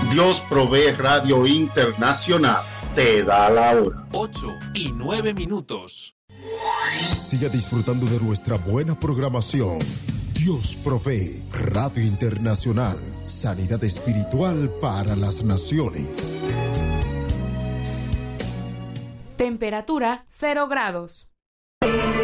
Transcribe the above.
Dios Provee Radio Internacional te da la hora. 8:09. Siga disfrutando de nuestra buena programación. Dios Provee Radio Internacional. Sanidad espiritual para las naciones. Temperatura 0 grados.